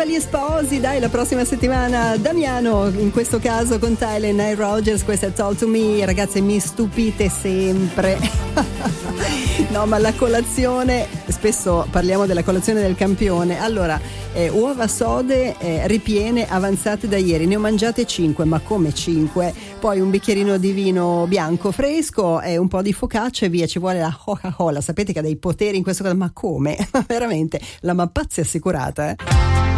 gli sposi, dai, la prossima settimana Damiano, in questo caso con Tyler e Nile Rodgers, questa è Talk to Me. Ragazze, mi stupite sempre. No, ma la colazione, spesso parliamo della colazione del campione. Allora, uova sode ripiene avanzate da ieri, ne ho mangiate 5, ma come 5? Poi un bicchierino di vino bianco fresco e un po' di focaccia e via, ci vuole la Coca-Cola. Sapete che ha dei poteri in questo caso, ma come? Veramente, la mappazza è assicurata,